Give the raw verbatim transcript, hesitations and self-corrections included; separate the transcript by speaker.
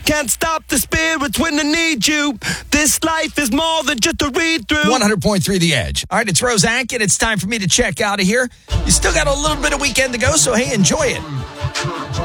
Speaker 1: Can't stop the spirits when they need you. This life is more than just a read-through.
Speaker 2: one hundred point three The Edge. All right, it's Rosak, and it's time for me to check out of here. You still got a little bit of weekend to go, so hey, enjoy it.